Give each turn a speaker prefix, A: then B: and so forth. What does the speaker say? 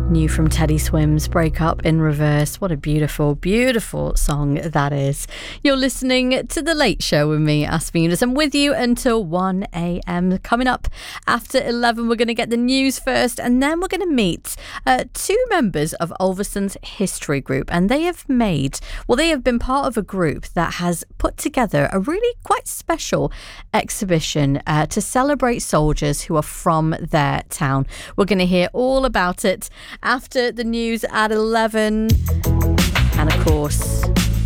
A: New from Teddy Swims, Break Up in Reverse. What a beautiful, beautiful song that is. You're listening to The Late Show with me, Asma Yunus. I'm with you until 1 a.m. Coming up after 11, we're going to get the news first, and then we're going to meet two members of Ulverston's history group. And they have been part of a group that has put together a really quite special exhibition to celebrate soldiers who are from their town. We're going to hear all about it after the news at 11. And of course,